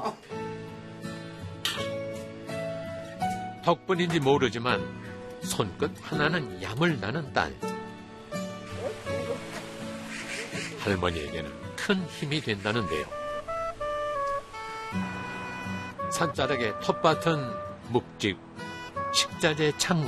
덕분인지 모르지만 손끝 하나는 야물나는 딸. 할머니에게는 큰 힘이 된다는데요. 산자락에 텃밭은 묵직, 식자재 창고.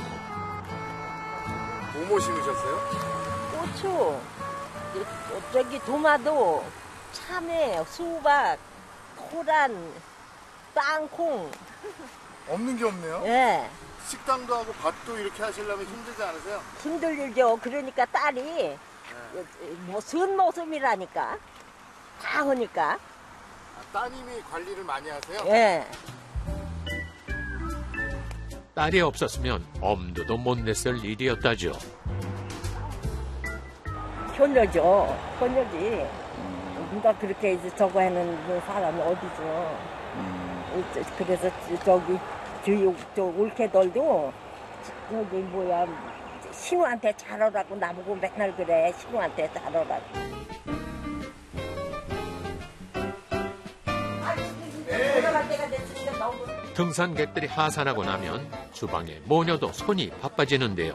뭐뭐 심으셨어요? 고추, 저기 도마도, 참외, 수박, 토란, 땅콩. 없는 게 없네요. 예. 식당도 하고 밭도 이렇게 하시려면 힘들지 않으세요? 힘들죠. 그러니까 딸이 뭐 순모습이라니까 다 하니까. 아, 따님이 관리를 많이 하세요? 예. 딸이 없었으면 엄두도 못 냈을 일이었다죠. 효녀죠. 효녀지. 누가 그렇게 이제 저거 해놓는 사람이 어디죠. 그래서 저기 저 올케들도 저기 뭐야 신우한테 잘하라고 나보고 맨날 그래. 신우한테 잘하라고. 등산객들이 하산하고 나면 주방에 모녀도 손이 바빠지는데요.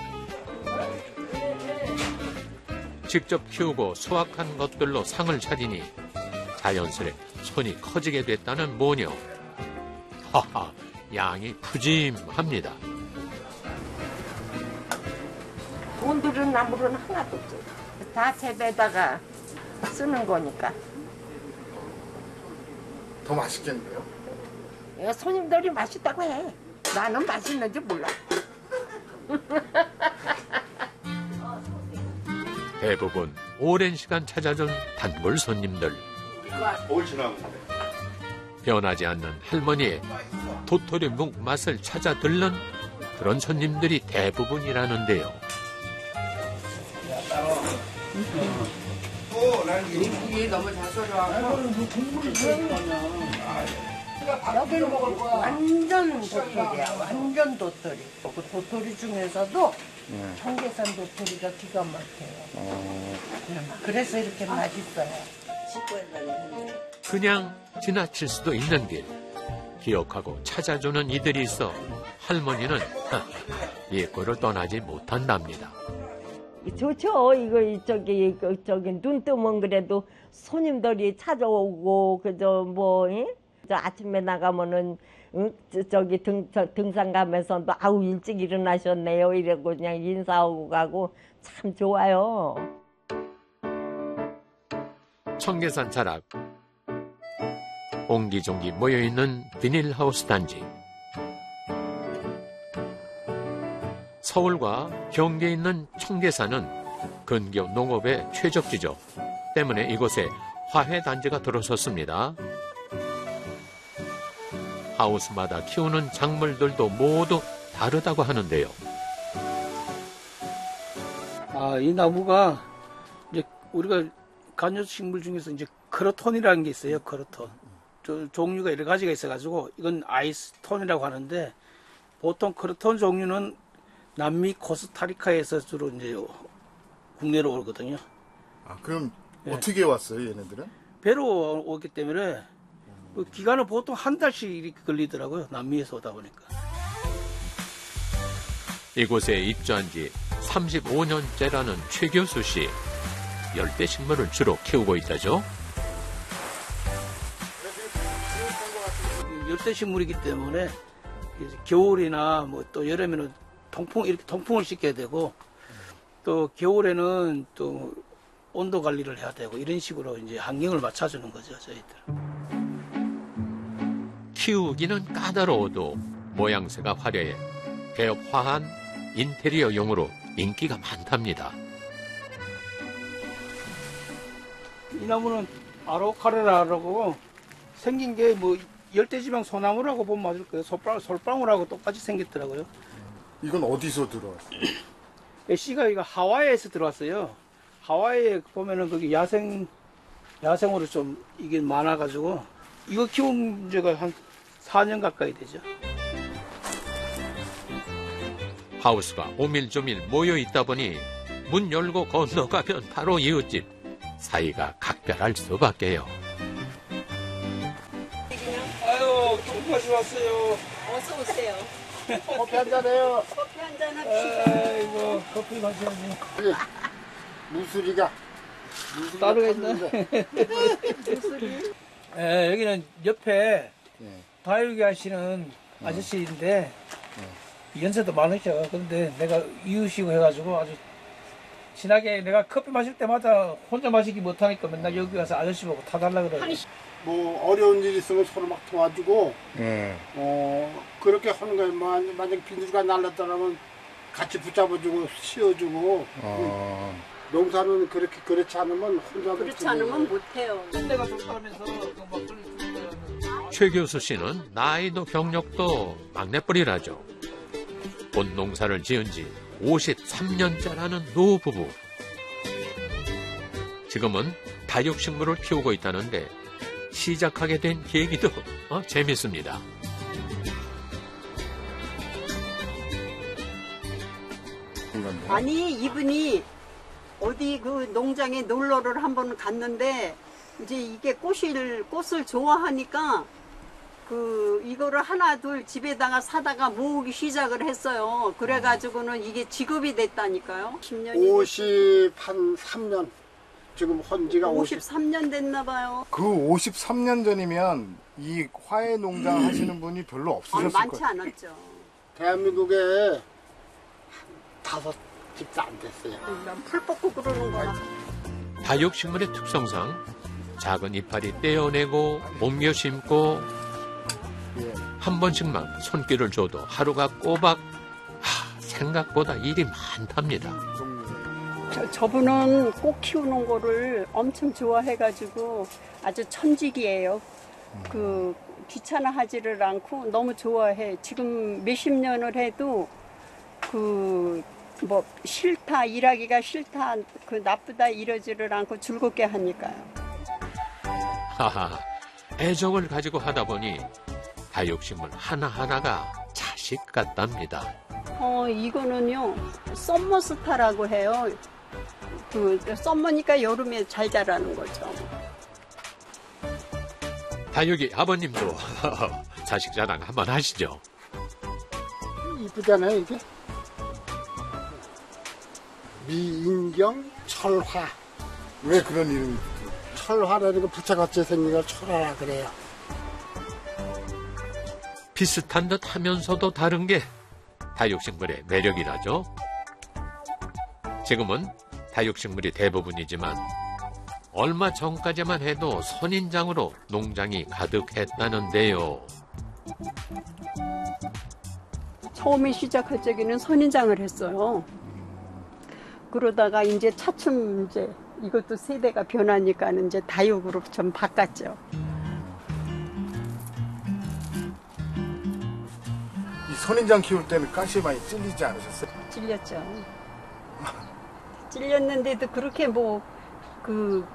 직접 키우고 수확한 것들로 상을 차리니 자연스레 손이 커지게 됐다는 모녀. 하하, 양이 푸짐합니다. 돈 들은 나물은 하나도 없어. 다 재배에다가 쓰는 거니까. 더 맛있겠네요. 손님들이 맛있다고 해. 나는 맛있는지 몰라. 대부분 오랜 시간 찾아준 단골 손님들. 변하지 않는 할머니의 도토리 묵 맛을 찾아 들른 그런 손님들이 대부분이라는데요. 이게 너무 잘 썰어갖고 여기는 완전 도토리야. 완전 도토리. 그 도토리 중에서도 청계산 도토리가 기가 막혀요. 그래서 이렇게 맛있어요. 그냥 지나칠 수도 있는 길. 기억하고 찾아주는 이들이 있어 할머니는 이 꼴을 떠나지 못한답니다. 좋죠. 이거 저기 눈 뜨면 그래도 손님들이 찾아오고 그저 뭐 저 아침에 나가면은 저기 등산 가면서도 아우 일찍 일어나셨네요 이러고 그냥 인사하고 가고 참 좋아요. 청계산 자락. 옹기종기 모여있는 비닐하우스 단지. 서울과 경계에 있는 청계산은 근교 농업의 최적지죠. 때문에 이곳에 화훼단지가 들어섰습니다. 하우스마다 키우는 작물들도 모두 다르다고 하는데요. 이 나무가 이제 우리가 관여식물 중에서 이제 크로톤이라는 게 있어요. 크로톤. 종류가 여러 가지가 있어가지고 이건 아이스톤이라고 하는데 보통 크로톤 종류는 남미 코스타리카에서 주로 이제 국내로 오거든요. 그럼 어떻게 왔어요, 얘네들은? 배로 오기 때문에 그 기간은 보통 한 달씩 이렇게 걸리더라고요. 남미에서 오다 보니까. 이곳에 입주한 지 35년째라는 최교수 씨. 열대식물을 주로 키우고 있다죠. 열대식물이기 때문에 겨울이나 뭐 또 여름에는 이렇게 통풍을 시켜야 되고 또 겨울에는 또 온도 관리를 해야 되고 이런 식으로 이제 환경을 맞춰주는 거죠, 저희들. 키우기는 까다로워도 모양새가 화려해 개업화한 인테리어용으로 인기가 많답니다. 이 나무는 아로카레라라고 생긴 게 뭐 열대지방 소나무라고 보면 맞을 거예요. 솔방울하고 똑같이 생겼더라고요. 이건 어디서 들어왔어요? 씨가 이거 하와이에서 들어왔어요. 하와이에 보면은 거기 야생으로 좀 이게 많아가지고 이거 키운 지가 한 4년 가까이 되죠. 하우스가 오밀조밀 모여 있다 보니 문 열고 건너가면 바로 이웃집. 사이가 각별할 수밖에요. 아유, 동파시 왔어요. 어서 오세요. 커피 한잔 해요. 커피 한잔 합시다. 아이고, 커피 마셔야지. 무수리가 따르겠네. 예, 여기는 옆에 예. 다육이 하시는 아저씨인데 연세도 많으셔. 근데 내가 이웃이고 해가지고 아주 친하게 내가 커피 마실 때마다 혼자 마시기 못하니까 맨날 여기 가서 아저씨 보고 타달라 그래. 뭐 어려운 일 있으면 서로 막 도와주고 예. 그렇게 하는 거예요. 만약 비둘기가 날랐다면 같이 붙잡아주고 씌워주고 농사는 그렇지 않으면 혼자 그렇지 않으면 못해요. 내가 좋다면서 막 그러는 최 교수 씨는 나이도 경력도 막내뻘이라죠. 본 농사를 지은 지 53년째라는 노부부. 지금은 다육식물을 키우고 있다는데 시작하게 된 계기도 재밌습니다. 아니 이분이 어디 그 농장에 놀러를 한번 갔는데 이제 이게 꽃을 좋아하니까 그 이거를 하나 둘 집에다가 사다가 모으기 시작을 했어요. 그래가지고는 이게 직업이 됐다니까요. 10년이 53년 지금 헌지가 53년 됐나 봐요. 그 53년 전이면 이 화훼 농장 하시는 분이 별로 없으셨을 많지 거예요. 않았죠. 대한민국에 5집도 안 됐어요. 풀 뽑고 그러는 거야. 다육식물의 특성상 작은 이파리 떼어내고 옮겨 심고 한 번씩만 손길을 줘도 하루가 꼬박 생각보다 일이 많답니다. 저분은 꽃 키우는 거를 엄청 좋아해가지고 아주 천직이에요. 그 귀찮아하지를 않고 너무 좋아해. 지금 몇십 년을 해도 그 뭐 싫다, 일하기가 싫다, 그 나쁘다 이러지를 않고 즐겁게 하니까요. 하하, 애정을 가지고 하다 보니 다육식물 하나하나가 자식 같답니다. 이거는요 썸머스타라고 해요. 그 썸머니까 여름에 잘 자라는 거죠. 다육이 아버님도 자식 자랑 한번 하시죠. 이쁘잖아요 이게. 미인경 철화. 왜 그런 이름이 철화라는 거 부채같이 생긴 걸 철화라 그래요. 비슷한 듯 하면서도 다른 게 다육식물의 매력이라죠. 지금은 다육식물이 대부분이지만 얼마 전까지만 해도 선인장으로 농장이 가득했다는데요. 처음에 시작할 적에는 선인장을 했어요. 그러다가 이제 차츰 이제 이것도 세대가 변하니까는 이제 다육으로 좀 바꿨죠. 이 선인장 키울 때는 가시 많이 찔리지 않으셨어요? 찔렸죠. 찔렸는데도 그렇게 뭐 그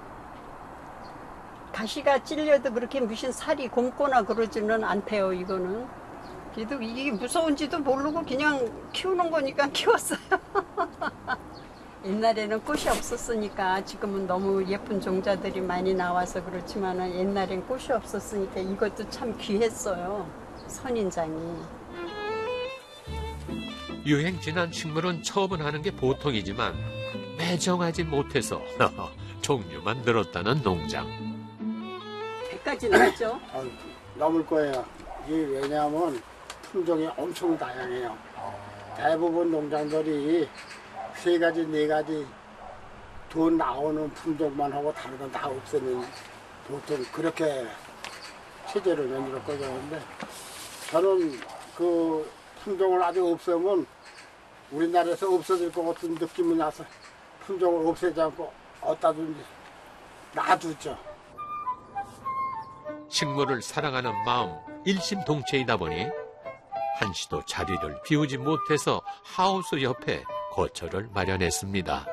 가시가 찔려도 그렇게 무슨 살이 곰거나 그러지는 않대요. 이거는 그래도 이게 무서운지도 모르고 그냥 키우는 거니까 키웠어요. 옛날에는 꽃이 없었으니까 지금은 너무 예쁜 종자들이 많이 나와서 그렇지만은 옛날엔 꽃이 없었으니까 이것도 참 귀했어요. 선인장이. 유행 지난 식물은 처분하는 게 보통이지만 매정하지 못해서 종류만 늘었다는 농장. 100가지 넘죠. 넘을 거예요. 이게 왜냐하면 품종이 엄청 다양해요. 대부분 농장들이 3가지, 4가지 돈 나오는 품종만 하고 다른 건 다 없애는 보통 그렇게 체제를 만들었거든요. 근데 저는 그 품종을 아직 없애면 우리나라에서 없어질 것 같은 느낌이 나서 품종을 없애지 않고 어디다든지 놔두죠. 식물을 사랑하는 마음 일심동체이다 보니 한시도 자리를 비우지 못해서 하우스 옆에 거처를 마련했습니다.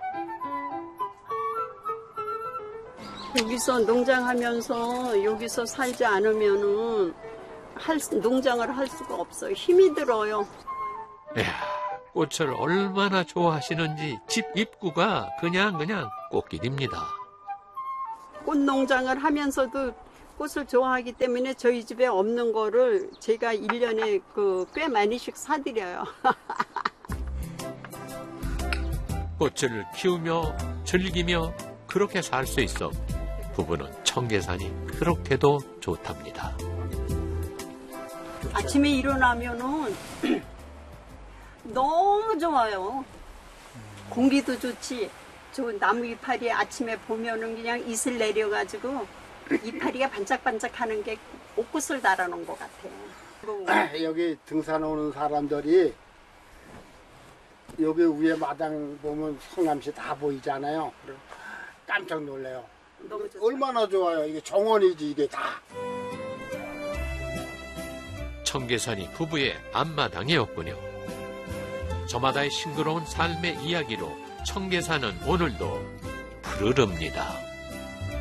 여기서 농장하면서 여기서 살지 않으면은 농장을 할 수가 없어요. 힘이 들어요. 이야, 꽃을 얼마나 좋아하시는지 집 입구가 그냥 꽃길입니다. 꽃 농장을 하면서도 꽃을 좋아하기 때문에 저희 집에 없는 거를 제가 1년에 꽤 많이씩 사드려요. 꽃을 키우며 즐기며 그렇게 살 수 있어 부부는 청계산이 그렇게도 좋답니다. 아침에 일어나면은 너무 좋아요. 공기도 좋지. 저 나무 이파리 아침에 보면은 그냥 이슬 내려가지고 이파리가 반짝반짝하는 게 옷꽃을 달아놓은 것 같아요. 여기 등산 오는 사람들이 여기 위에 마당 보면 성남시 다 보이잖아요. 그럼 깜짝 놀래요. 너무 좋죠. 얼마나 좋아요. 이게 정원이지 이게 다. 청계산이 부부의 앞마당이었군요. 저마다의 싱그러운 삶의 이야기로 청계산은 오늘도 푸르릅니다.